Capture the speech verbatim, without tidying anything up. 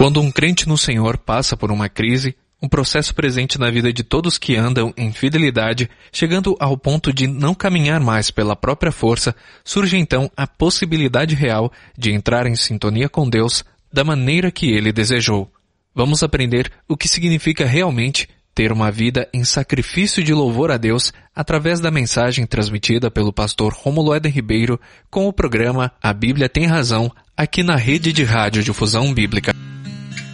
Quando um crente no Senhor passa por uma crise, um processo presente na vida de todos que andam em fidelidade, chegando ao ponto de não caminhar mais pela própria força, surge então a possibilidade real de entrar em sintonia com Deus da maneira que Ele desejou. Vamos aprender o que significa realmente ter uma vida em sacrifício de louvor a Deus através da mensagem transmitida pelo pastor Rômulo Éden Ribeiro com o programa A Bíblia Tem Razão, aqui na Rede de Rádio Difusão Bíblica.